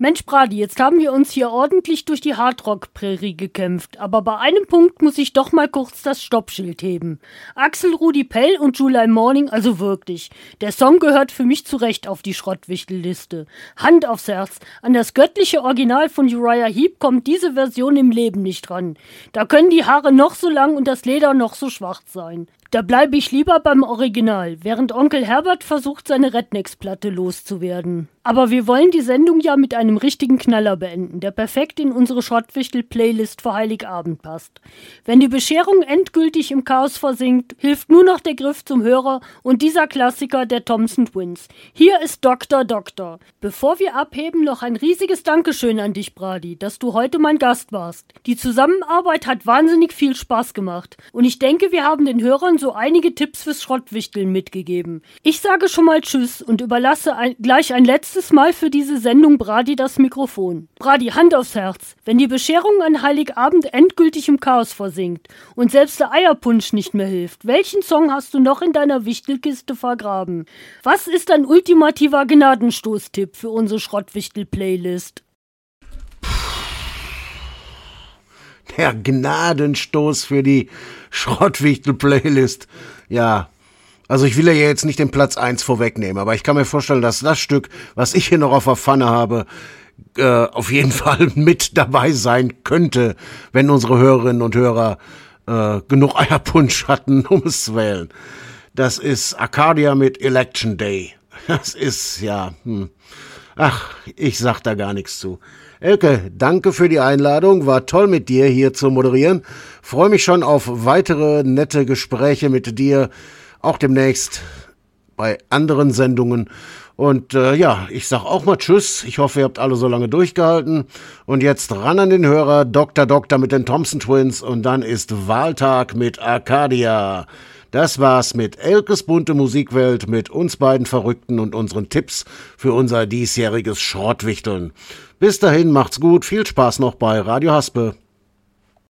Mensch, Brady, jetzt haben wir uns hier ordentlich durch die Hardrock-Prärie gekämpft, aber bei einem Punkt muss ich doch mal kurz das Stoppschild heben. Axel Rudi Pell und July Morning, also wirklich. Der Song gehört für mich zu Recht auf die Schrottwichtel-Liste. Hand aufs Herz, an das göttliche Original von Uriah Heep kommt diese Version im Leben nicht ran. Da können die Haare noch so lang und das Leder noch so schwarz sein. Da bleibe ich lieber beim Original, während Onkel Herbert versucht, seine Rednecks-Platte loszuwerden. Aber wir wollen die Sendung ja mit einem richtigen Knaller beenden, der perfekt in unsere Schrottwichtel-Playlist für Heiligabend passt. Wenn die Bescherung endgültig im Chaos versinkt, hilft nur noch der Griff zum Hörer und dieser Klassiker der Thompson Twins. Hier ist Dr. Doktor. Bevor wir abheben, noch ein riesiges Dankeschön an dich, Brady, dass du heute mein Gast warst. Die Zusammenarbeit hat wahnsinnig viel Spaß gemacht und ich denke, wir haben den Hörern so einige Tipps fürs Schrottwichteln mitgegeben. Ich sage schon mal Tschüss und überlasse gleich ein letztes Mal für diese Sendung Brady das Mikrofon. Brady, Hand aufs Herz. Wenn die Bescherung an Heiligabend endgültig im Chaos versinkt und selbst der Eierpunsch nicht mehr hilft, welchen Song hast du noch in deiner Wichtelkiste vergraben? Was ist ein ultimativer Gnadenstoßtipp für unsere Schrottwichtel-Playlist? Der Gnadenstoß für die Schrottwichtel-Playlist. Ja, also ich will ja jetzt nicht den Platz 1 vorwegnehmen, aber ich kann mir vorstellen, dass das Stück, was ich hier noch auf der Pfanne habe, auf jeden Fall mit dabei sein könnte, wenn unsere Hörerinnen und Hörer genug Eierpunsch hatten, um es zu wählen. Das ist Arcadia mit Election Day. Das ist, ja, ach, ich sag da gar nichts zu. Elke, danke für die Einladung, war toll mit dir hier zu moderieren. Freue mich schon auf weitere nette Gespräche mit dir, auch demnächst bei anderen Sendungen. Und ja, ich sag auch mal Tschüss, ich hoffe, ihr habt alle so lange durchgehalten. Und jetzt ran an den Hörer, Dr. Doktor mit den Thompson Twins und dann ist Wahltag mit Arcadia. Das war's mit Elkes bunte Musikwelt, mit uns beiden Verrückten und unseren Tipps für unser diesjähriges Schrottwichteln. Bis dahin, macht's gut, viel Spaß noch bei Radio Haspe.